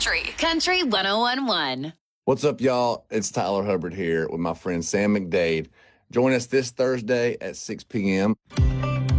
Country 101.1. What's up, y'all? It's Tyler Hubbard here with my friend Sam McDade. Join us this Thursday at 6 p.m.